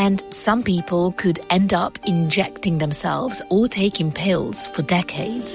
And some people could end up injecting themselves or taking pills for decades.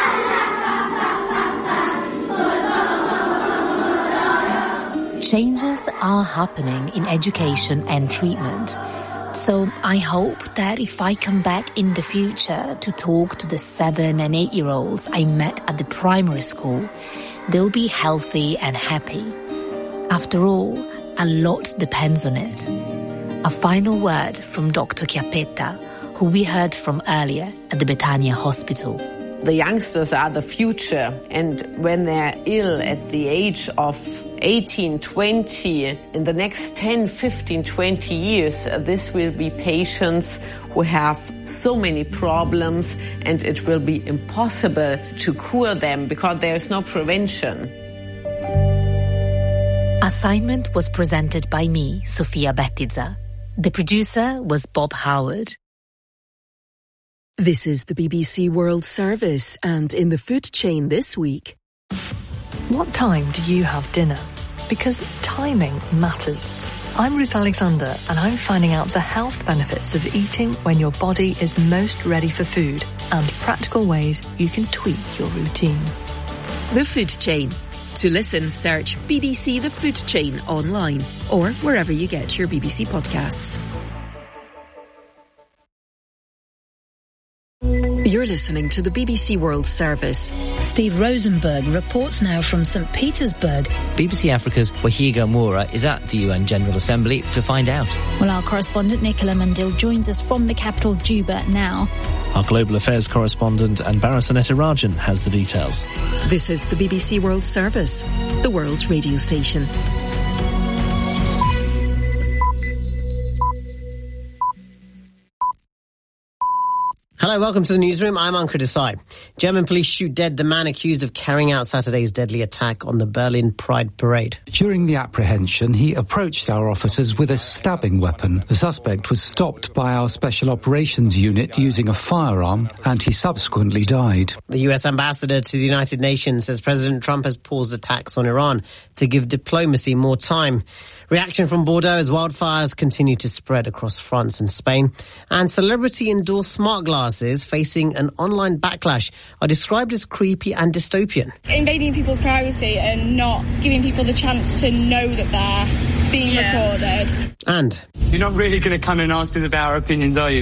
Changes are happening in education and treatment. So I hope that if I come back in the future to talk to the 7 and 8-year-olds I met at the primary school, they'll be healthy and happy. After all, a lot depends on it. A final word from Dr. Chiappetta, who we heard from earlier at the Betania Hospital. The youngsters are the future, and when they're ill at the age of 18, 20, in the next 10, 15, 20 years, this will be patients who have so many problems, and it will be impossible to cure them because there is no prevention. Assignment was presented by me, Sofia Bettiza. The producer was Bob Howard. This is the BBC World Service, and in the food chain this week. What time do you have dinner? Because timing matters. I'm Ruth Alexander, and I'm finding out the health benefits of eating when your body is most ready for food and practical ways you can tweak your routine. The Food Chain. To listen, search BBC The Food Chain online or wherever you get your BBC podcasts. You're listening to the BBC World Service. Steve Rosenberg reports now from St. Petersburg. BBC Africa's Wahiga Moura is at the UN General Assembly to find out. Well, our correspondent Nicola Mandil joins us from the capital, Juba, now. Our Global Affairs correspondent Anbara Sanetarajan has the details. This is the BBC World Service, the world's radio station. Hello, welcome to the newsroom. I'm Ankur Desai. German police shoot dead the man accused of carrying out Saturday's deadly attack on the Berlin Pride Parade. During the apprehension, he approached our officers with a stabbing weapon. The suspect was stopped by our Special Operations Unit using a firearm, and he subsequently died. The US ambassador to the United Nations says President Trump has paused attacks on Iran to give diplomacy more time. Reaction from Bordeaux as wildfires continue to spread across France and Spain. And celebrity-endorsed smart glasses facing an online backlash are described as creepy and dystopian. Invading people's privacy and not giving people the chance to know that they're being recorded. And you're not really going to come and ask us about our opinions, are you?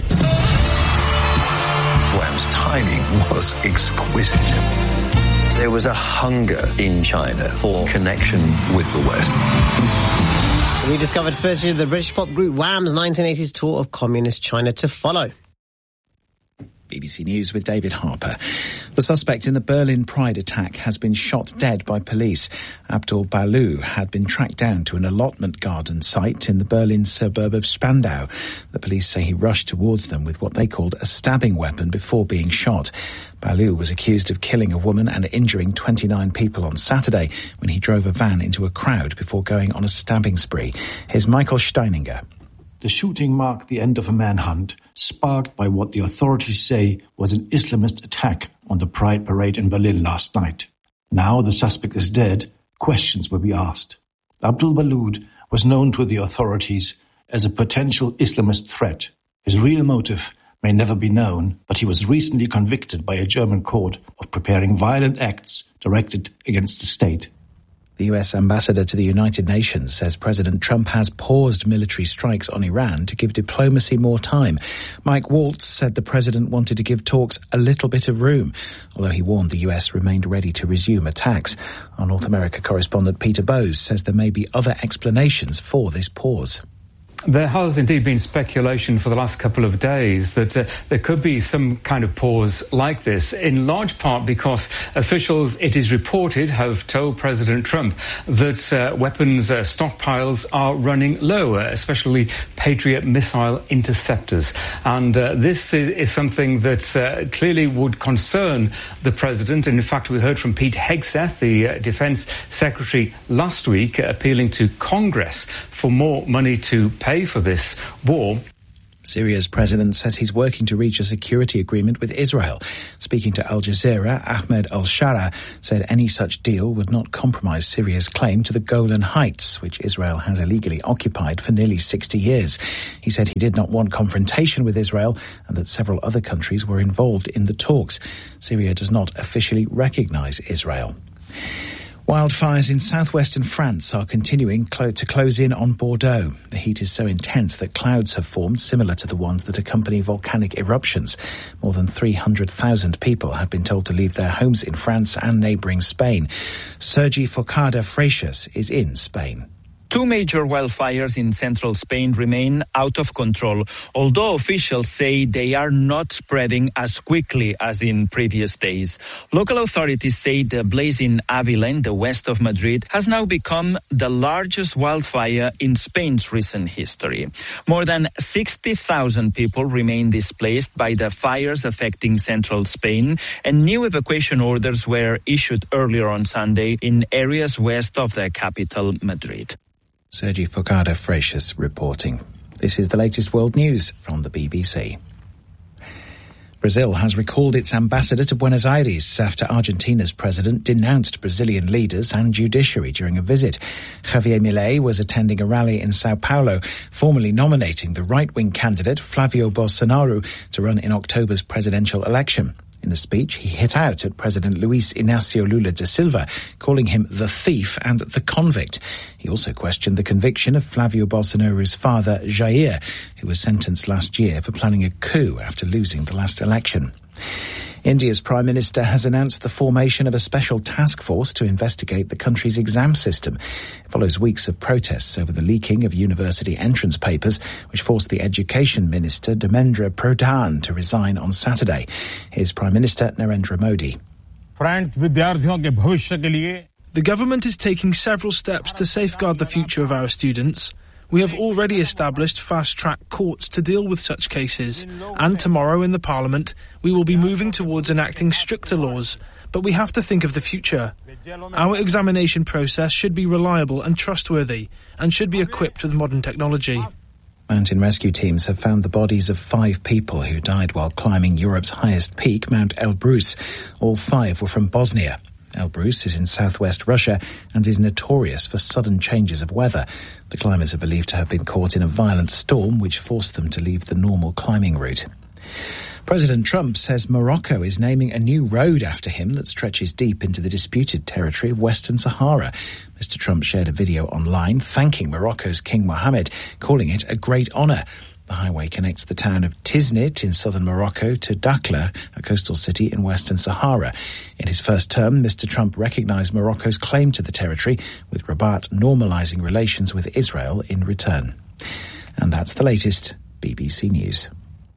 Wham's timing was exquisite. There was a hunger in China for connection with the West. We discovered footage of the British pop group Wham's 1980s tour of communist China to follow. BBC News with David Harper. The suspect in the Berlin Pride attack has been shot dead by police. Abdul Balu had been tracked down to an allotment garden site in the Berlin suburb of Spandau. The police say he rushed towards them with what they called a stabbing weapon before being shot. Balu was accused of killing a woman and injuring 29 people on Saturday when he drove a van into a crowd before going on a stabbing spree. Here's Michael Steininger. The shooting marked the end of a manhunt, sparked by what the authorities say was an Islamist attack on the Pride Parade in Berlin last night. Now the suspect is dead, questions will be asked. Abdul Balud was known to the authorities as a potential Islamist threat. His real motive may never be known, but he was recently convicted by a German court of preparing violent acts directed against the state. The US ambassador to the United Nations says President Trump has paused military strikes on Iran to give diplomacy more time. Mike Waltz said the president wanted to give talks a little bit of room, although he warned the US remained ready to resume attacks. Our North America correspondent Peter Bowes says there may be other explanations for this pause. There has indeed been speculation for the last couple of days that there could be some kind of pause like this, in large part because officials, it is reported, have told President Trump that weapons stockpiles are running low, especially Patriot missile interceptors. And this is something that clearly would concern the president. And in fact, we heard from Pete Hegseth, the defense secretary, last week, appealing to Congress for more money to pay for this war. Syria's president says he's working to reach a security agreement with Israel. Speaking to Al Jazeera, Ahmed al-Shara said any such deal would not compromise Syria's claim to the Golan Heights, which Israel has illegally occupied for nearly 60 years. He said he did not want confrontation with Israel and that several other countries were involved in the talks. Syria does not officially recognize Israel. Wildfires in southwestern France are continuing to close in on Bordeaux. The heat is so intense that clouds have formed similar to the ones that accompany volcanic eruptions. More than 300,000 people have been told to leave their homes in France and neighbouring Spain. Sergi Forcada Freixas is in Spain. Two major wildfires in central Spain remain out of control, although officials say they are not spreading as quickly as in previous days. Local authorities say the blaze in Avila, in the west of Madrid, has now become the largest wildfire in Spain's recent history. More than 60,000 people remain displaced by the fires affecting central Spain, and new evacuation orders were issued earlier on Sunday in areas west of the capital, Madrid. Sergi Forcada Freixas reporting. This is the latest world news from the BBC. Brazil has recalled its ambassador to Buenos Aires after Argentina's president denounced Brazilian leaders and judiciary during a visit. Javier Milei was attending a rally in Sao Paulo, formally nominating the right-wing candidate Flavio Bolsonaro to run in October's presidential election. In the speech, he hit out at President Luis Inácio Lula da Silva, calling him the thief and the convict. He also questioned the conviction of Flavio Bolsonaro's father, Jair, who was sentenced last year for planning a coup after losing the last election. India's Prime Minister has announced the formation of a special task force to investigate the country's exam system. It follows weeks of protests over the leaking of university entrance papers, which forced the Education Minister, Dharmendra Pradhan, to resign on Saturday. Here's Prime Minister Narendra Modi. The government is taking several steps to safeguard the future of our students. We have already established fast-track courts to deal with such cases, and tomorrow in the Parliament we will be moving towards enacting stricter laws, but we have to think of the future. Our examination process should be reliable and trustworthy, and should be equipped with modern technology. Mountain rescue teams have found the bodies of 5 people who died while climbing Europe's highest peak, Mount Elbrus. All 5 were from Bosnia. Elbrus is in southwest Russia and is notorious for sudden changes of weather. The climbers are believed to have been caught in a violent storm which forced them to leave the normal climbing route. President Trump says Morocco is naming a new road after him that stretches deep into the disputed territory of Western Sahara. Mr. Trump shared a video online thanking Morocco's King Mohammed, calling it a great honour. The highway connects the town of Tiznit in southern Morocco to Dakhla, a coastal city in Western Sahara. In his first term, Mr. Trump recognised Morocco's claim to the territory, with Rabat normalising relations with Israel in return. And that's the latest BBC News.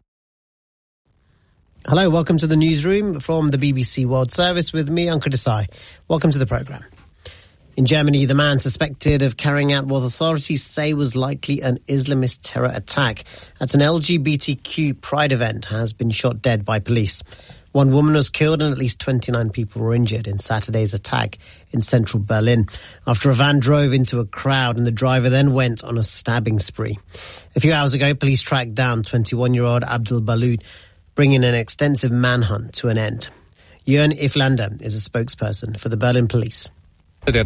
Hello, welcome to the newsroom from the BBC World Service with me, Ankur Desai. Welcome to the programme. In Germany, the man suspected of carrying out what authorities say was likely an Islamist terror attack at an LGBTQ pride event has been shot dead by police. One woman was killed and at least 29 people were injured in Saturday's attack in central Berlin after a van drove into a crowd and the driver then went on a stabbing spree. A few hours ago, police tracked down 21-year-old Abdul Balud, bringing an extensive manhunt to an end. Jörn Iflander is a spokesperson for the Berlin police. The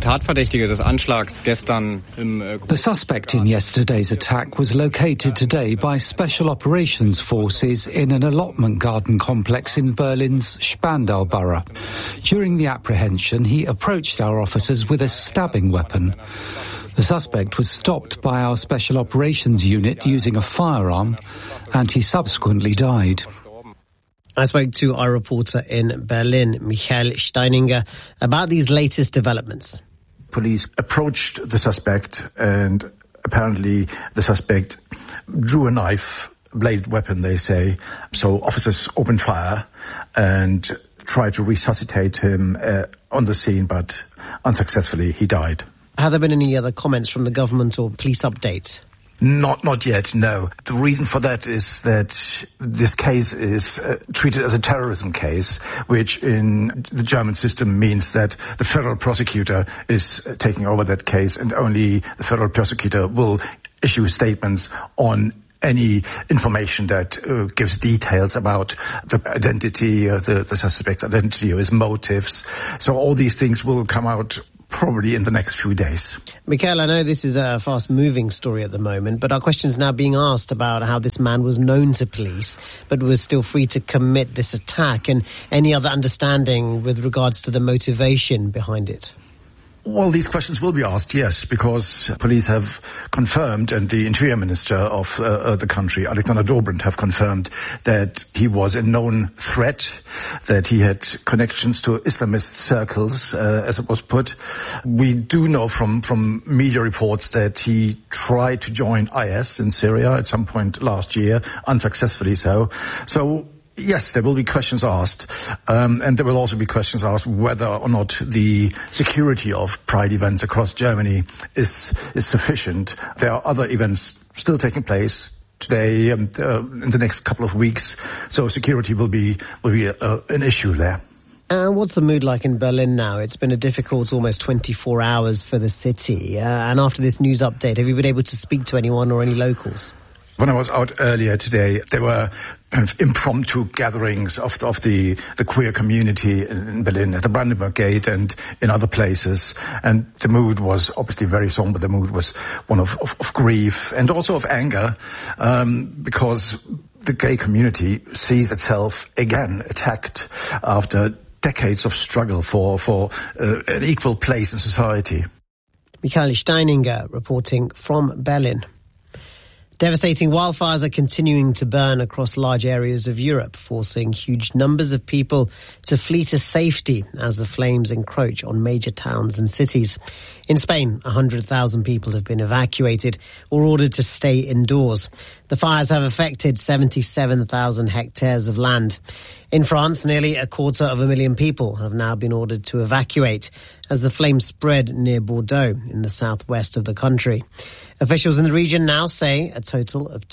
suspect in yesterday's attack was located today by Special Operations Forces in an allotment garden complex in Berlin's Spandau borough. During the apprehension, he approached our officers with a stabbing weapon. The suspect was stopped by our Special Operations unit using a firearm, and he subsequently died. I spoke to our reporter in Berlin, Michael Steininger, about these latest developments. Police approached the suspect and apparently the suspect drew a knife, bladed weapon, they say. So officers opened fire and tried to resuscitate him on the scene, but unsuccessfully he died. Have there been any other comments from the government or police update? Not yet, no. The reason for that is that this case is treated as a terrorism case, which in the German system means that the federal prosecutor is taking over that case, and only the federal prosecutor will issue statements on any information that gives details about the identity, the suspect's identity or his motives. So all these things will come out probably in the next few days. Mikhail, I know this is a fast-moving story at the moment, but our questions now being asked about how this man was known to police, but was still free to commit this attack, and any other understanding with regards to the motivation behind it. Well, these questions will be asked, yes, because police have confirmed, and the Interior Minister of the country, Alexander Dobrindt, have confirmed that he was a known threat, that he had connections to Islamist circles, as it was put. We do know from media reports that he tried to join IS in Syria at some point last year, unsuccessfully so. So, yes, there will be questions asked, and there will also be questions asked whether or not the security of Pride events across Germany is sufficient. There are other events still taking place today and in the next couple of weeks, so security will be an issue there. What's the mood like in Berlin now? It's been a difficult almost 24 hours for the city, and after this news update, have you been able to speak to anyone or any locals? When I was out earlier today, there were kind of impromptu gatherings of the queer community in Berlin at the Brandenburg Gate and in other places. And the mood was obviously very somber. The mood was one of grief and also of anger, because the gay community sees itself again attacked after decades of struggle for an equal place in society. Michael Steininger reporting from Berlin. Devastating wildfires are continuing to burn across large areas of Europe, forcing huge numbers of people to flee to safety as the flames encroach on major towns and cities. In Spain, 100,000 people have been evacuated or ordered to stay indoors. The fires have affected 77,000 hectares of land. In France, nearly 250,000 people have now been ordered to evacuate as the flames spread near Bordeaux in the southwest of the country. Officials in the region now say a total of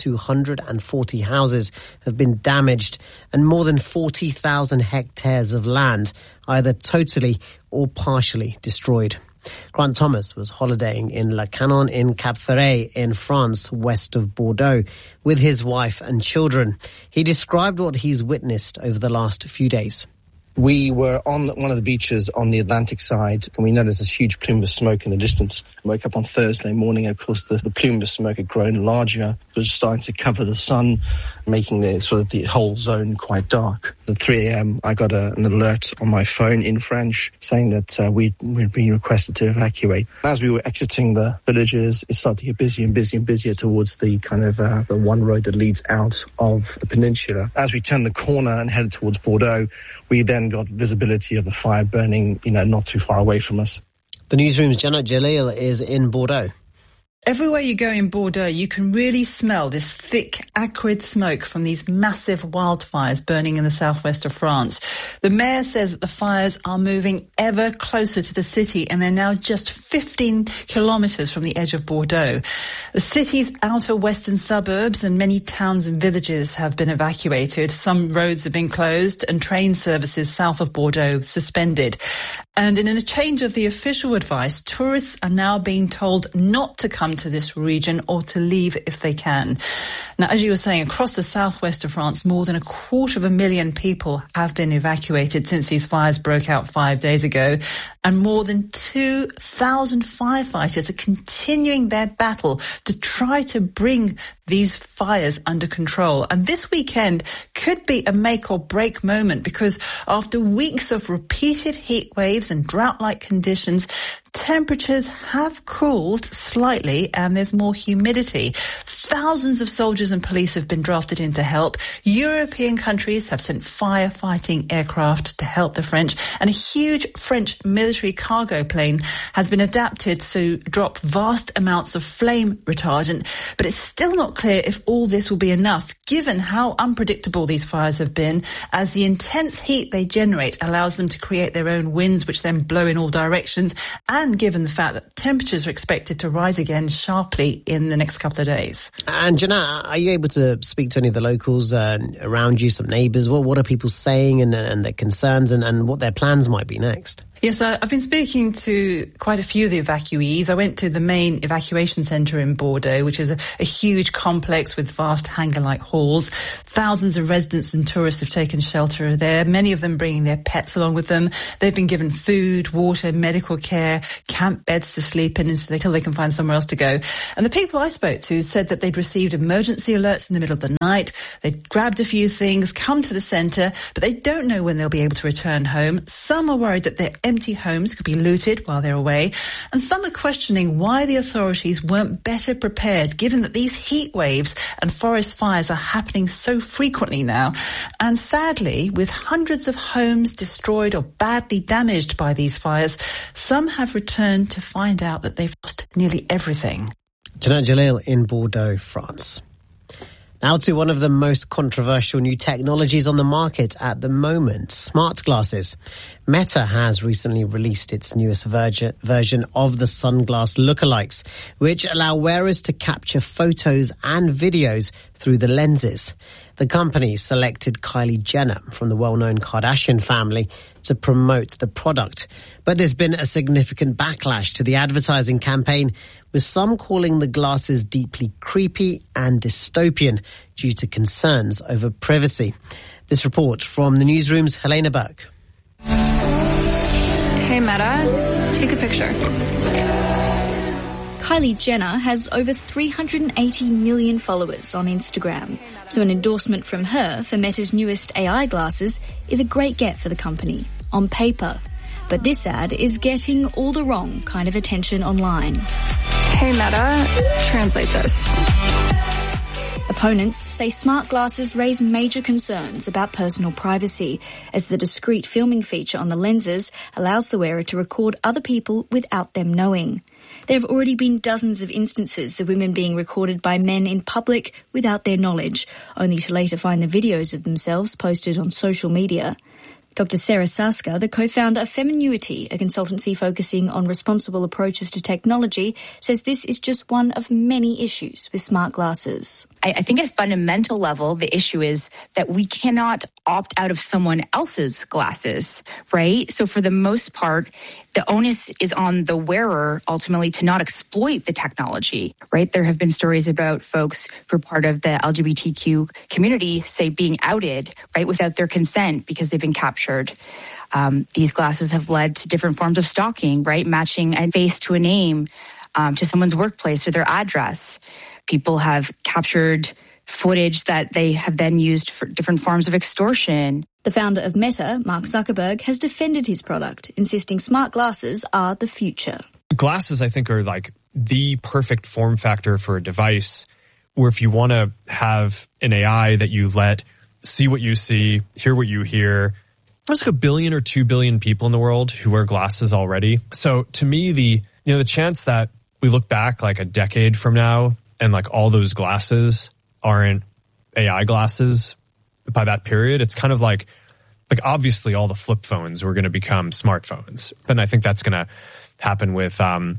240 houses have been damaged and more than 40,000 hectares of land either totally or partially destroyed. Grant Thomas was holidaying in La Canon in Cap Ferret in France, west of Bordeaux, with his wife and children. He described what he's witnessed over the last few days. We were on one of the beaches on the Atlantic side, and we noticed this huge plume of smoke in the distance. I woke up on Thursday morning, and of course the plume of smoke had grown larger. It was starting to cover the sun, making the whole zone quite dark. At 3 a.m. I got an alert on my phone in French saying that we'd been requested to evacuate. As we were exiting the villages, it started to get busier and busier and busier towards the kind of the one road that leads out of the peninsula. As we turned the corner and headed towards Bordeaux, we then got visibility of the fire burning, not too far away from us. The newsroom's Janet Jalil is in Bordeaux. Everywhere you go in Bordeaux, you can really smell this thick, acrid smoke from these massive wildfires burning in the southwest of France. The mayor says that the fires are moving ever closer to the city, and they're now just 15 kilometres from the edge of Bordeaux. The city's outer western suburbs and many towns and villages have been evacuated. Some roads have been closed and train services south of Bordeaux suspended. And in a change of the official advice, tourists are now being told not to come to this region or to leave if they can. Now, as you were saying, across the southwest of France, more than 250,000 people have been evacuated since these fires broke out 5 days ago. And more than 2,000 firefighters are continuing their battle to try to bring these fires under control. And this weekend could be a make or break moment, because after weeks of repeated heat waves and drought-like conditions, temperatures have cooled slightly and there's more humidity. Thousands of soldiers and police have been drafted in to help. European countries have sent firefighting aircraft to help the French, and a huge French military cargo plane has been adapted to drop vast amounts of flame retardant. But it's still not clear if all this will be enough, given how unpredictable these fires have been, as the intense heat they generate allows them to create their own winds, which then blow in all directions, and given the fact that temperatures are expected to rise again sharply in the next couple of days. And Jana, are you able to speak to any of the locals around you, some neighbours? What are people saying and their concerns and what their plans might be next? Yes, I've been speaking to quite a few of the evacuees. I went to the main evacuation centre in Bordeaux, which is a huge complex with vast hangar-like halls. Thousands of residents and tourists have taken shelter there, many of them bringing their pets along with them. They've been given food, water, medical care, camp beds to sleep in until they can find somewhere else to go. And the people I spoke to said that they'd received emergency alerts in the middle of the night. They'd grabbed a few things, come to the centre, but they don't know when they'll be able to return home. Some are worried that their empty homes could be looted while they're away, and some are questioning why the authorities weren't better prepared, given that these heat waves and forest fires are happening so frequently now. And sadly, with hundreds of homes destroyed or badly damaged by these fires, some have returned to find out that they've lost nearly everything. Jeanette Jalil in Bordeaux, France. Now to one of the most controversial new technologies on the market at the moment, smart glasses. Meta has recently released its newest version of the sunglass lookalikes, which allow wearers to capture photos and videos through the lenses. The company selected Kylie Jenner from the well-known Kardashian family to promote the product. But there's been a significant backlash to the advertising campaign, with some calling the glasses deeply creepy and dystopian due to concerns over privacy. This report from the newsroom's Helena Burke. Hey Meta, take a picture. Kylie Jenner has over 380 million followers on Instagram, so an endorsement from her for Meta's newest AI glasses is a great get for the company, on paper. But this ad is getting all the wrong kind of attention online. Hey Meta, translate this. Opponents say smart glasses raise major concerns about personal privacy, as the discrete filming feature on the lenses allows the wearer to record other people without them knowing. There have already been dozens of instances of women being recorded by men in public without their knowledge, only to later find the videos of themselves posted on social media. Dr. Sarah Saska, the co-founder of Feminuity, a consultancy focusing on responsible approaches to technology, says this is just one of many issues with smart glasses. I think at a fundamental level, the issue is that we cannot opt out of someone else's glasses, right? So for the most part, the onus is on the wearer ultimately to not exploit the technology, right? There have been stories about folks who are part of the LGBTQ community, say, being outed, right, without their consent because they've been captured. These glasses have led to different forms of stalking, right? Matching a face to a name, to someone's workplace or their address. People have captured footage that they have then used for different forms of extortion. The founder of Meta, Mark Zuckerberg, has defended his product, insisting smart glasses are the future. Glasses, I think, are like the perfect form factor for a device where if you want to have an AI that you let see what you see, hear what you hear, there's like 1 billion or 2 billion people in the world who wear glasses already. So to me, the chance that we look back like a decade from now and like all those glasses aren't AI glasses by that period, it's kind of like obviously all the flip phones were going to become smartphones. And I think that's going to happen with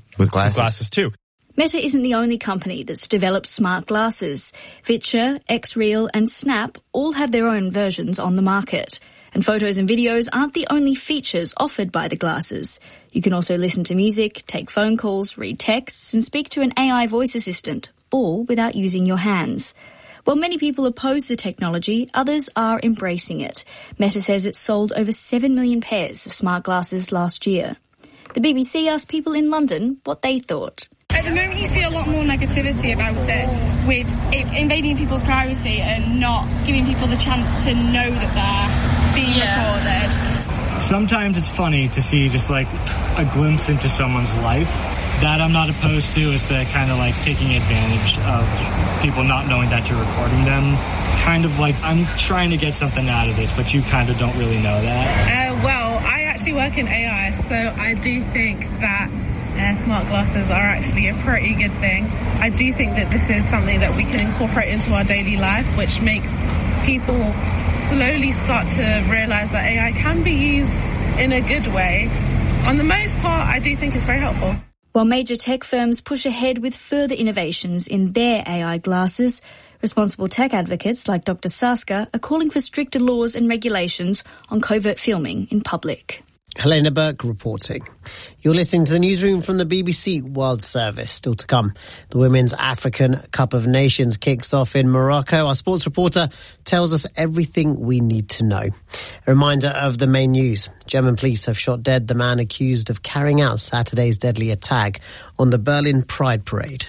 glasses too. Meta isn't the only company that's developed smart glasses. Vitcher, Xreal and Snap all have their own versions on the market. And photos and videos aren't the only features offered by the glasses. You can also listen to music, take phone calls, read texts and speak to an AI voice assistant, all without using your hands. While many people oppose the technology, others are embracing it. Meta says it sold over 7 million pairs of smart glasses last year. The BBC asked people in London what they thought. At the moment, you see a lot more negativity about it, with it invading people's privacy and not giving people the chance to know that they're being recorded. Sometimes it's funny to see just like a glimpse into someone's life. That I'm not opposed to is the kind of like taking advantage of people not knowing that you're recording them. Kind of like, I'm trying to get something out of this, but you kind of don't really know that. Well, I actually work in AI, so I do think that smart glasses are actually a pretty good thing. I do think that this is something that we can incorporate into our daily life, which makes people slowly start to realise that AI can be used in a good way. On the most part, I do think it's very helpful. While major tech firms push ahead with further innovations in their AI glasses, responsible tech advocates like Dr. Saska are calling for stricter laws and regulations on covert filming in public. Helena Burke reporting. You're listening to the newsroom from the BBC World Service. Still to come, the Women's African Cup of Nations kicks off in Morocco. Our sports reporter tells us everything we need to know. A reminder of the main news. German police have shot dead the man accused of carrying out Saturday's deadly attack on the Berlin Pride Parade.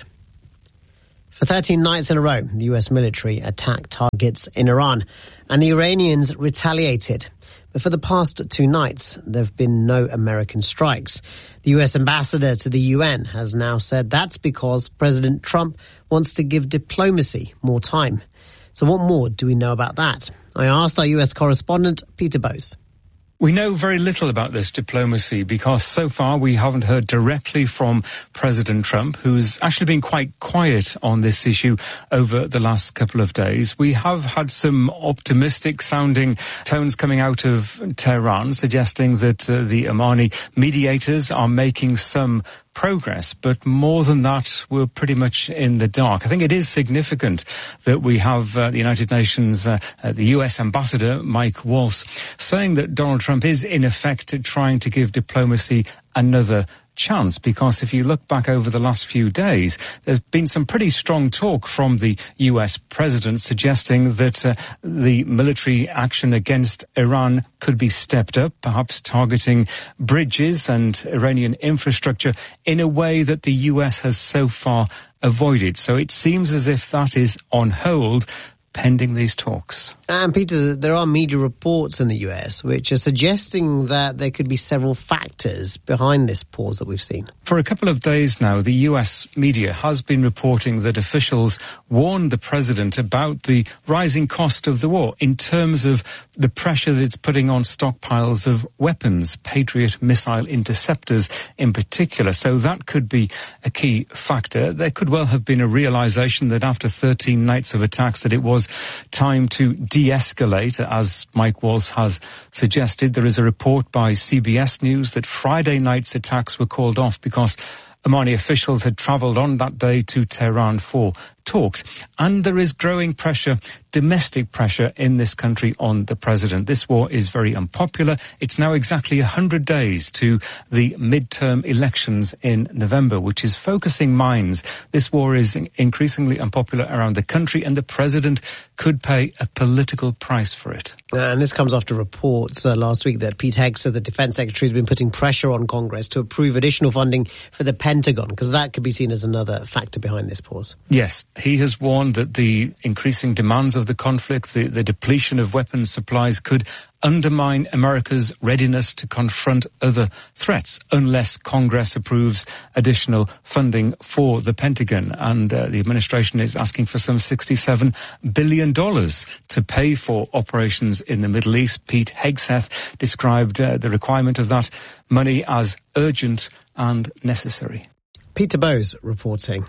For 13 nights in a row, the US military attacked targets in Iran, and the Iranians retaliated. But for the past 2 nights, there have been no American strikes. The US ambassador to the UN has now said that's because President Trump wants to give diplomacy more time. So what more do we know about that? I asked our US correspondent, Peter Bowes. We know very little about this diplomacy because so far we haven't heard directly from President Trump, who's actually been quite quiet on this issue over the last couple of days. We have had some optimistic sounding tones coming out of Tehran suggesting that the Omani mediators are making some progress, but more than that, we're pretty much in the dark. I think it is significant that we have the United Nations, the US ambassador, Mike Waltz, saying that Donald Trump is in effect trying to give diplomacy another chance, because if you look back over the last few days, there's been some pretty strong talk from the US president suggesting that the military action against Iran could be stepped up, perhaps targeting bridges and Iranian infrastructure in a way that the US has so far avoided. So it seems as if that is on hold pending these talks. And Peter, there are media reports in the US which are suggesting that there could be several factors behind this pause that we've seen. For a couple of days now, the US media has been reporting that officials warned the president about the rising cost of the war in terms of the pressure that it's putting on stockpiles of weapons, Patriot missile interceptors in particular. So that could be a key factor. There could well have been a realization that after 13 nights of attacks that it was time to de-escalate, as Mike Waltz has suggested. There is a report by CBS News that Friday night's attacks were called off because Omani officials had travelled on that day to Tehran for talks. And there is growing pressure, domestic pressure in this country on the president. This war is very unpopular. It's now exactly 100 days to the midterm elections in November, which is focusing minds. This war is increasingly unpopular around the country, and the president could pay a political price for it. And this comes after reports last week that Pete Hegseth, the defense secretary, has been putting pressure on Congress to approve additional funding for the Pentagon, because that could be seen as another factor behind this pause. Yes, he has warned that the increasing demands of the conflict, the depletion of weapons supplies could undermine America's readiness to confront other threats unless Congress approves additional funding for the Pentagon. And the administration is asking for some $67 billion to pay for operations in the Middle East. Pete Hegseth described the requirement of that money as urgent and necessary. Peter Bowes reporting.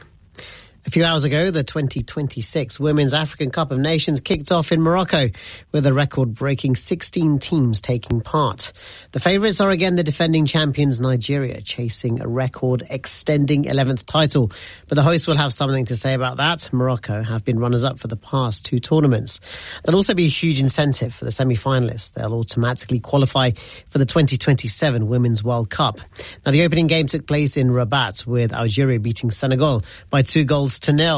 A few hours ago, the 2026 Women's African Cup of Nations kicked off in Morocco, with a record-breaking 16 teams taking part. The favourites are again the defending champions Nigeria, chasing a record-extending 11th title. But the hosts will have something to say about that. Morocco have been runners-up for the past 2 tournaments. There'll also be a huge incentive for the semi-finalists. They'll automatically qualify for the 2027 Women's World Cup. Now, the opening game took place in Rabat, with Algeria beating Senegal by 2-0.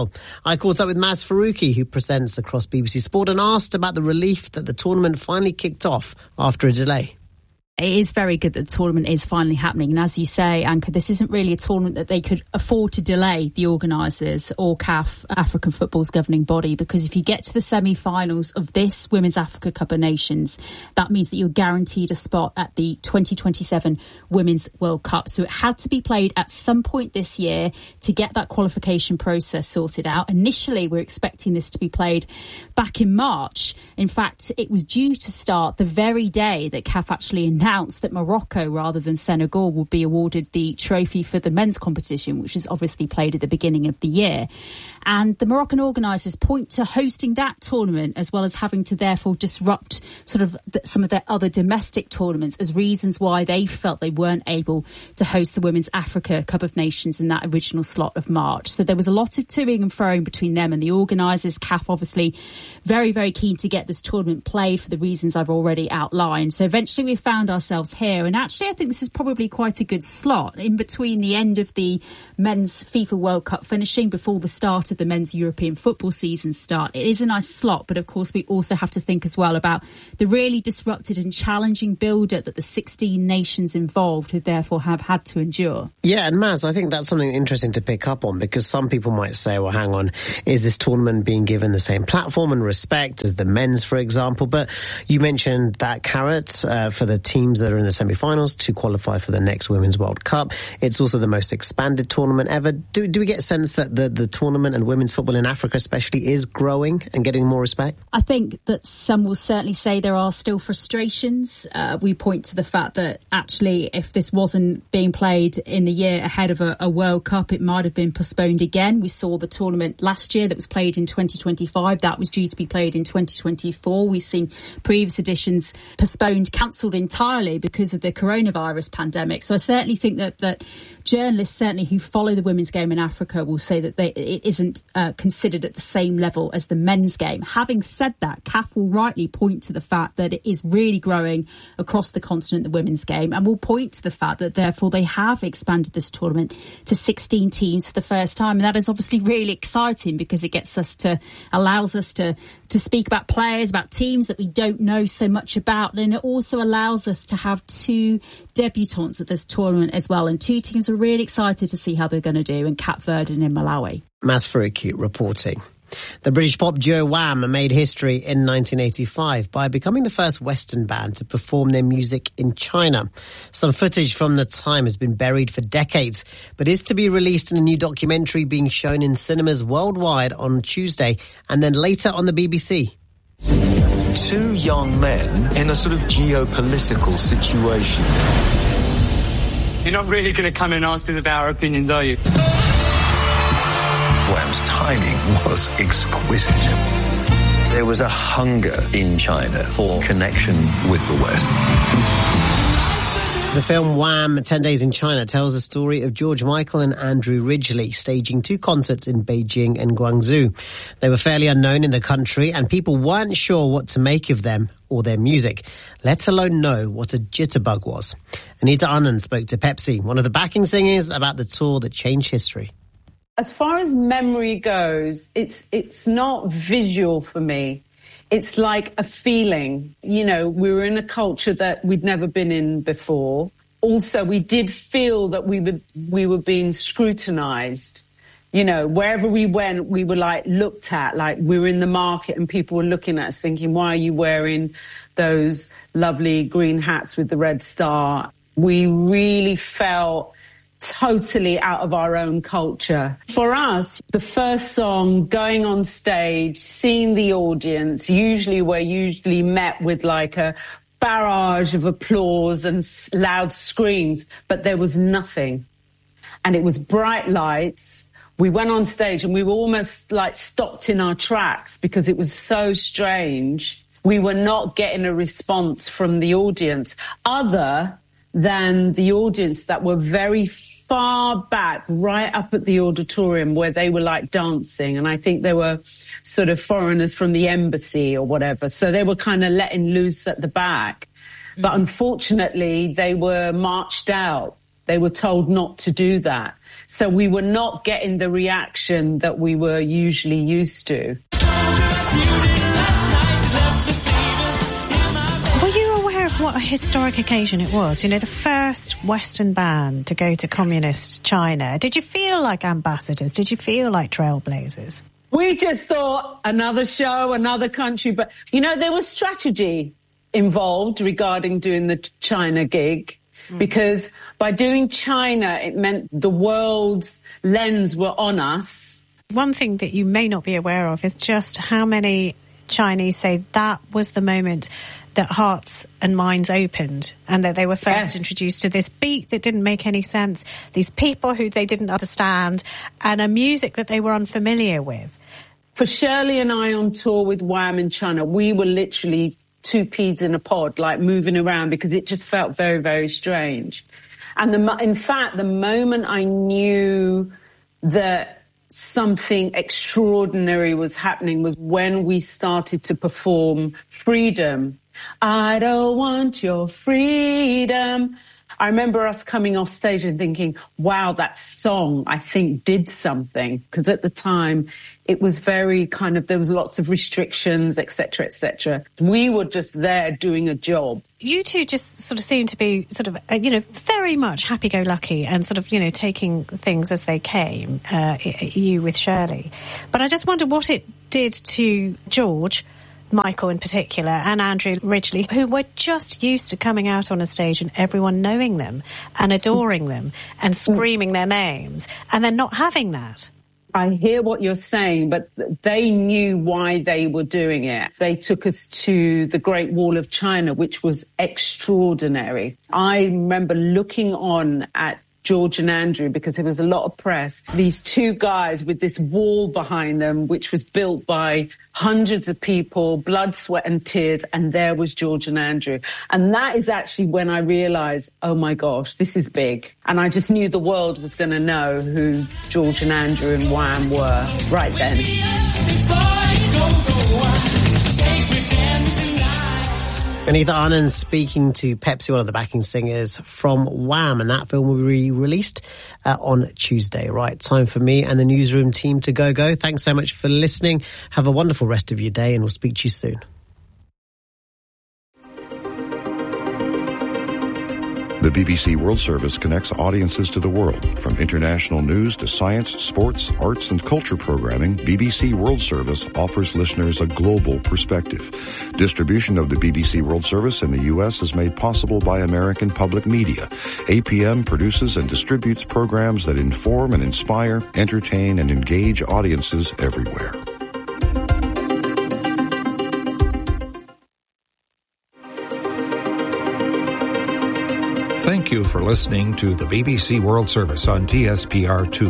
I caught up with Maz Farouki, who presents across BBC Sport, and asked about the relief that the tournament finally kicked off after a delay. It is very good that the tournament is finally happening. And as you say, Anka, this isn't really a tournament that they could afford to delay, the organisers or CAF, African Football's governing body, because if you get to the semi-finals of this Women's Africa Cup of Nations, that means that you're guaranteed a spot at the 2027 Women's World Cup. So it had to be played at some point this year to get that qualification process sorted out. Initially, we're expecting this to be played back in March. In fact, it was due to start the very day that CAF actually announced that Morocco, rather than Senegal, would be awarded the trophy for the men's competition, which is obviously played at the beginning of the year. And the Moroccan organisers point to hosting that tournament, as well as having to therefore disrupt sort of some of their other domestic tournaments, as reasons why they felt they weren't able to host the Women's Africa Cup of Nations in that original slot of March. So there was a lot of toing and froing between them and the organisers. CAF obviously very, very keen to get get this tournament played for the reasons I've already outlined. So eventually we found ourselves here. And actually, I think this is probably quite a good slot in between the end of the men's FIFA World Cup finishing before the start of the men's European football season start. It is a nice slot, but of course we also have to think as well about the really disrupted and challenging build-up that the 16 nations involved who therefore have had to endure. Yeah, and Maz, I think that's something interesting to pick up on, because some people might say, well, hang on, is this tournament being given the same platform and respect as the men's, for example? But you mentioned that carrot for the teams that are in the semi-finals to qualify for the next Women's World Cup. It's also the most expanded tournament ever. Do we get a sense that the tournament and women's football in Africa especially is growing and getting more respect? I think that some will certainly say there are still frustrations. We point to the fact that actually if this wasn't being played in the year ahead of a World Cup, it might have been postponed again. We saw the tournament last year that was played in 2025. That was due to be played in 2024. We've seen previous editions postponed, cancelled entirely because of the coronavirus pandemic. So I certainly think that journalists certainly who follow the women's game in Africa will say that it isn't considered at the same level as the men's game. Having said that, CAF will rightly point to the fact that it is really growing across the continent, the women's game, and will point to the fact that therefore they have expanded this tournament to 16 teams for the first time. And that is obviously really exciting because it allows us to speak about players, about teams that we don't know so much about. And it also allows us to have 2 debutantes at this tournament as well. And 2 teams are really excited to see how they're going to do in Cape Verde and in Malawi. Maz Farooqi reporting. The British pop duo Wham made history in 1985 by becoming the first Western band to perform their music in China. Some footage from the time has been buried for decades, but is to be released in a new documentary being shown in cinemas worldwide on Tuesday and then later on the BBC. 2 young men in a sort of geopolitical situation. You're not really going to come and ask us about our opinions, are you? Wham's timing was exquisite. There was a hunger in China for connection with the West. The film Wham! 10 Days in China tells the story of George Michael and Andrew Ridgeley staging 2 concerts in Beijing and Guangzhou. They were fairly unknown in the country and people weren't sure what to make of them or their music, let alone know what a jitterbug was. Anita Anand spoke to Pepsi, one of the backing singers, about the tour that changed history. As far as memory goes, it's not visual for me. It's like a feeling. You know, we were in a culture that we'd never been in before. Also, we did feel that we were being scrutinized. You know, wherever we went, we were like looked at, like we were in the market and people were looking at us thinking, why are you wearing those lovely green hats with the red star? We really felt totally out of our own culture. For us, the first song, going on stage, seeing the audience, we're met with like a barrage of applause and loud screams, but there was nothing. And it was bright lights. We went on stage and we were almost like stopped in our tracks because it was so strange. We were not getting a response from the audience other than the audience that were very far back, right up at the auditorium where they were like dancing. And I think they were sort of foreigners from the embassy or whatever. So they were kind of letting loose at the back. But unfortunately, they were marched out. They were told not to do that. So we were not getting the reaction that we were usually used to. What a historic occasion it was. You know, the first Western band to go to communist China. Did you feel like ambassadors? Did you feel like trailblazers? We just thought another show, another country. But, you know, there was strategy involved regarding doing the China gig. Because by doing China, it meant the world's lens were on us. One thing that you may not be aware of is just how many Chinese say that was the moment that hearts and minds opened and that they were first introduced to this beat that didn't make any sense, these people who they didn't understand, and a music that they were unfamiliar with. For Shirley and I on tour with Wham in China, we were literally 2 peas in a pod, like moving around because it just felt very, very strange. And in fact, the moment I knew that something extraordinary was happening was when we started to perform Freedom. I don't want your freedom. I remember us coming off stage and thinking, wow, that song, I think, did something. Because at the time, it was very kind of, there was lots of restrictions, etc., etc. We were just there doing a job. You two just sort of seem to be sort of, very much happy-go-lucky and sort of, taking things as they came, you with Shirley. But I just wonder what it did to George, Michael in particular, and Andrew Ridgeley, who were just used to coming out on a stage and everyone knowing them and adoring them and screaming their names, and then not having that. I hear what you're saying, but they knew why they were doing it. They took us to the Great Wall of China, which was extraordinary. I remember looking on at George and Andrew, because there was a lot of press, these two guys with this wall behind them, which was built by hundreds of people, blood, sweat and tears, and there was George and Andrew. And that is actually when I realised, oh my gosh, this is big. And I just knew the world was going to know who George and Andrew and Wham were right then. Anita Anand speaking to Pepsi, one of the backing singers from Wham, and that film will be released on Tuesday. Right, time for me and the newsroom team to go. Thanks so much for listening. Have a wonderful rest of your day, and we'll speak to you soon. The BBC World Service connects audiences to the world. From international news to science, sports, arts and culture programming, BBC World Service offers listeners a global perspective. Distribution of the BBC World Service in the U.S. is made possible by American Public Media. APM produces and distributes programs that inform and inspire, entertain and engage audiences everywhere. Thank you for listening to the BBC World Service on TSPR2.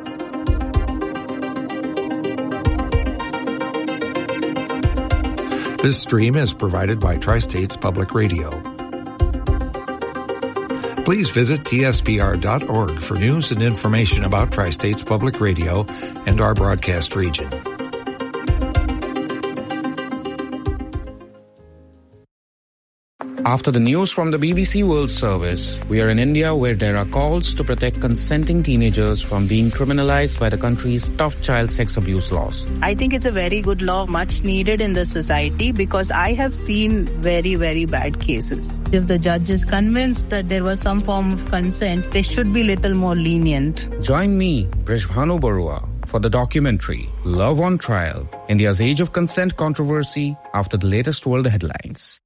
This stream is provided by Tri-States Public Radio. Please visit tspr.org for news and information about Tri-States Public Radio and our broadcast region. After the news from the BBC World Service, we are in India where there are calls to protect consenting teenagers from being criminalized by the country's tough child sex abuse laws. I think it's a very good law, much needed in the society, because I have seen very, very bad cases. If the judge is convinced that there was some form of consent, they should be little more lenient. Join me, Brishbhanu Barua, for the documentary Love on Trial, India's Age of Consent Controversy after the latest world headlines.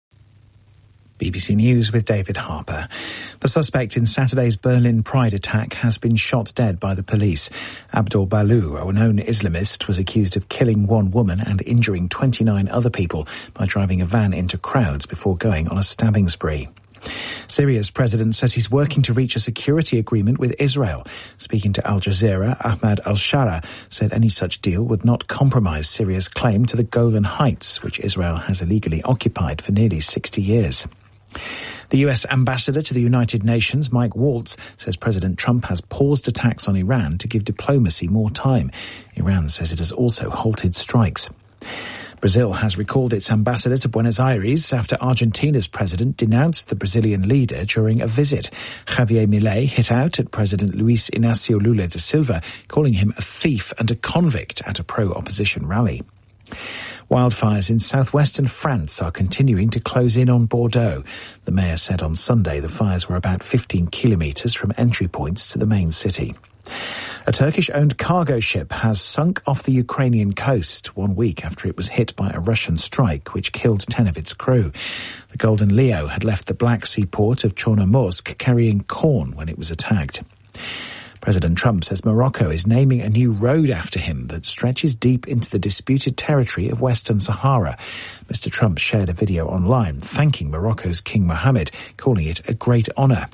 BBC News with David Harper. The suspect in Saturday's Berlin Pride attack has been shot dead by the police. Abdul Balou, a known Islamist, was accused of killing one woman and injuring 29 other people by driving a van into crowds before going on a stabbing spree. Syria's president says he's working to reach a security agreement with Israel. Speaking to Al Jazeera, Ahmad al-Shara said any such deal would not compromise Syria's claim to the Golan Heights, which Israel has illegally occupied for nearly 60 years. The US ambassador to the United Nations, Mike Waltz, says President Trump has paused attacks on Iran to give diplomacy more time. Iran says it has also halted strikes. Brazil has recalled its ambassador to Buenos Aires after Argentina's president denounced the Brazilian leader during a visit. Javier Milei hit out at President Luis Inácio Lula da Silva, calling him a thief and a convict at a pro-opposition rally. Wildfires in southwestern France are continuing to close in on Bordeaux. The mayor said on Sunday the fires were about 15 kilometres from entry points to the main city. A Turkish-owned cargo ship has sunk off the Ukrainian coast 1 week after it was hit by a Russian strike which killed 10 of its crew. The Golden Leo had left the Black Sea port of Chornomorsk carrying corn when it was attacked. President Trump says Morocco is naming a new road after him that stretches deep into the disputed territory of Western Sahara. Mr. Trump shared a video online thanking Morocco's King Mohammed, calling it a great honour.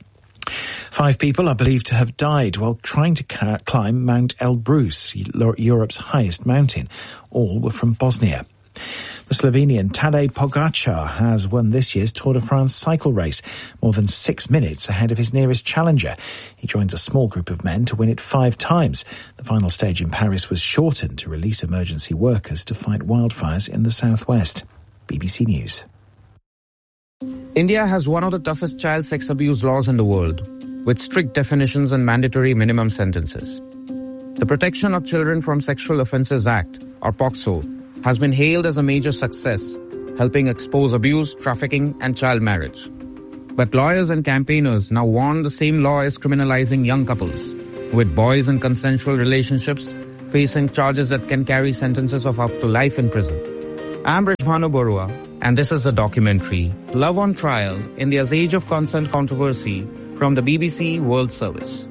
5 people are believed to have died while trying to climb Mount Elbrus, Europe's highest mountain. All were from Bosnia. The Slovenian Tadej Pogačar has won this year's Tour de France cycle race, more than 6 minutes ahead of his nearest challenger. He joins a small group of men to win it 5 times. The final stage in Paris was shortened to release emergency workers to fight wildfires in the southwest. BBC News. India has one of the toughest child sex abuse laws in the world, with strict definitions and mandatory minimum sentences. The Protection of Children from Sexual Offences Act, or POCSO, has been hailed as a major success, helping expose abuse, trafficking, and child marriage. But lawyers and campaigners now warn the same law is criminalizing young couples, with boys in consensual relationships facing charges that can carry sentences of up to life in prison. I'm Rajbhanu Barua, and this is a documentary, Love on Trial, India's Age of Consent Controversy, from the BBC World Service.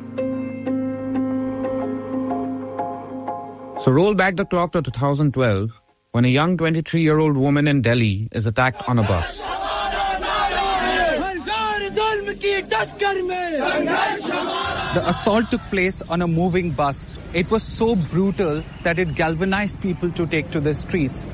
So roll back the clock to 2012, when a young 23-year-old woman in Delhi is attacked on a bus. The assault took place on a moving bus. It was so brutal that it galvanized people to take to the streets.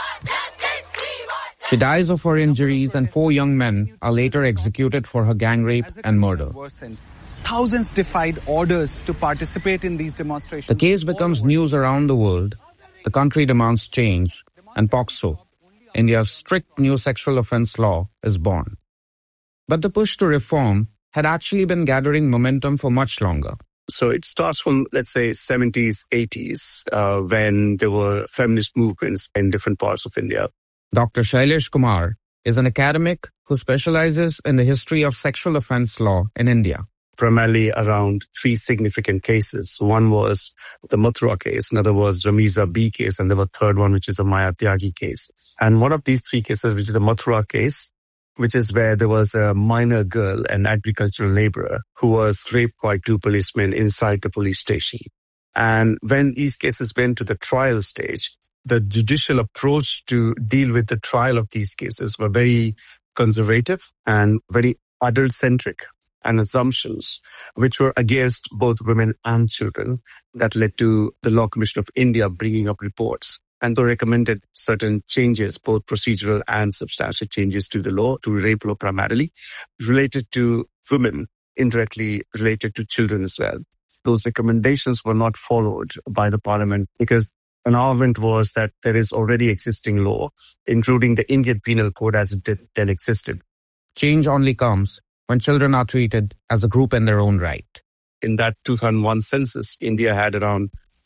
She dies of her injuries, and 4 young men are later executed for her gang rape and murder. Thousands defied orders to participate in these demonstrations. The case becomes news around the world. The country demands change, and POCSO, India's strict new sexual offence law, is born. But the push to reform had actually been gathering momentum for much longer. So it starts from, let's say, 70s, 80s, when there were feminist movements in different parts of India. Dr. Shailesh Kumar is an academic who specializes in the history of sexual offence law in India. Primarily around 3 significant cases. One was the Mathura case, another was Ramiza B case, and there was a third one, which is a Maya Tyagi case. And one of these 3 cases, which is the Mathura case, which is where there was a minor girl, an agricultural laborer, who was raped by 2 policemen inside the police station. And when these cases went to the trial stage, the judicial approach to deal with the trial of these cases were very conservative and very adult-centric, and assumptions which were against both women and children. That led to the Law Commission of India bringing up reports, and they recommended certain changes, both procedural and substantial changes to the law, to rape law primarily, related to women, indirectly related to children as well. Those recommendations were not followed by the parliament because an argument was that there is already existing law, including the Indian Penal Code as it then existed. Change only comes when children are treated as a group in their own right. In that 2001 census, India had around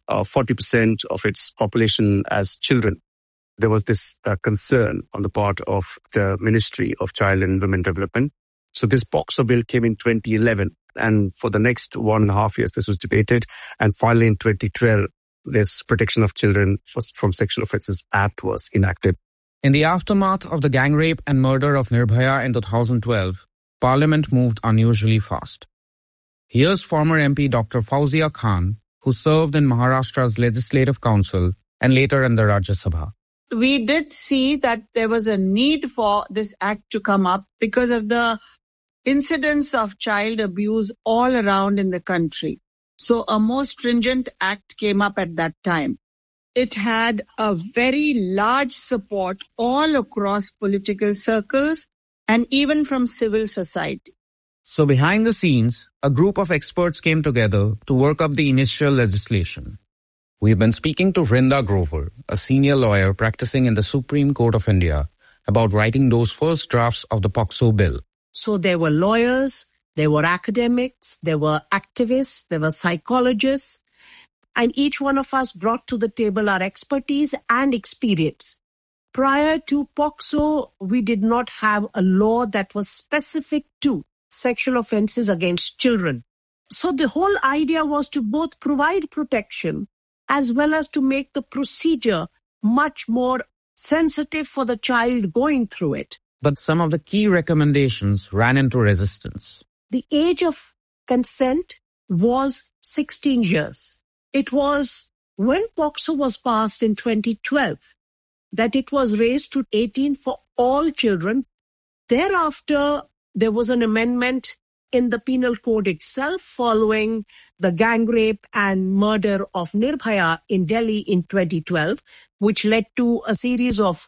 40% of its population as children. There was this concern on the part of the Ministry of Child and Women Development. So this POCSO bill came in 2011, and for the next 1.5 years, this was debated. And finally, in 2012, this Protection of Children from Sexual Offences Act was enacted. In the aftermath of the gang rape and murder of Nirbhaya in 2012, Parliament moved unusually fast. Here's former MP Dr. Fauzia Khan, who served in Maharashtra's Legislative Council and later in the Rajya Sabha. We did see that there was a need for this act to come up because of the incidence of child abuse all around in the country. So a more stringent act came up at that time. It had a very large support all across political circles and even from civil society. So behind the scenes, a group of experts came together to work up the initial legislation. We've been speaking to Vrinda Grover, a senior lawyer practicing in the Supreme Court of India, about writing those first drafts of the POCSO bill. So there were lawyers, there were academics, there were activists, there were psychologists, and each one of us brought to the table our expertise and experience. Prior to POCSO, we did not have a law that was specific to sexual offences against children. So the whole idea was to both provide protection as well as to make the procedure much more sensitive for the child going through it. But some of the key recommendations ran into resistance. The age of consent was 16 years. It was when POCSO was passed in 2012 that it was raised to 18 for all children. Thereafter, there was an amendment in the penal code itself following the gang rape and murder of Nirbhaya in Delhi in 2012, which led to a series of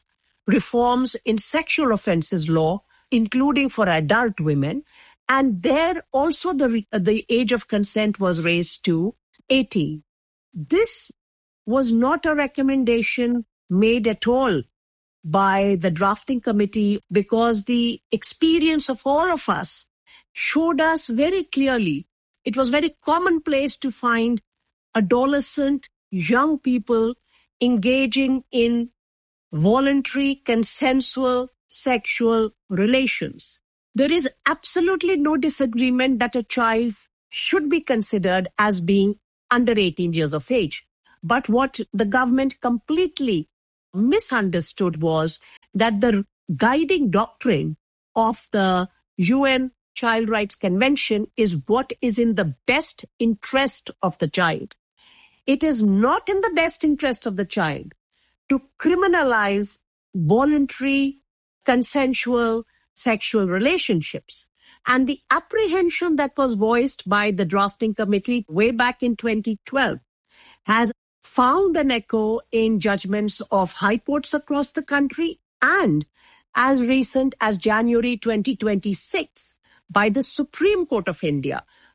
reforms in sexual offences law, including for adult women. And there also the age of consent was raised to 18. This was not a recommendation made at all by the drafting committee, because the experience of all of us showed us very clearly it was very commonplace to find adolescent young people engaging in voluntary, consensual sexual relations. There is absolutely no disagreement that a child should be considered as being under 18 years of age. But what the government completely misunderstood was that the guiding doctrine of the UN Child Rights Convention is what is in the best interest of the child. It is not in the best interest of the child to criminalize voluntary, consensual sexual relationships. And the apprehension that was voiced by the drafting committee way back in 2012 has found an echo in judgments of high courts across the country, and as recent as January 2026 by the Supreme Court of India,